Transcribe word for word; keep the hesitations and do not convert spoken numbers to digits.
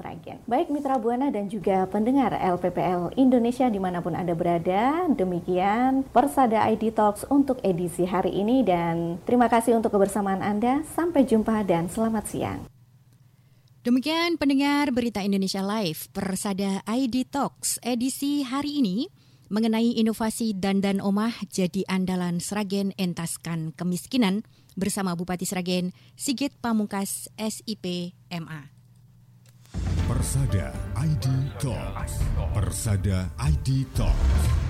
Sragen. Baik Mitra Buana dan juga pendengar L P P L Indonesia dimanapun Anda berada, demikian Persada I D Talks untuk edisi hari ini dan terima kasih untuk kebersamaan Anda. Sampai jumpa dan selamat siang. Demikian pendengar Berita Indonesia Live Persada I D Talks edisi hari ini mengenai inovasi dandan omah jadi andalan Sragen entaskan kemiskinan bersama Bupati Sragen Sigit Pamungkas S I P M A. Persada I D Talks. Persada I D Talks.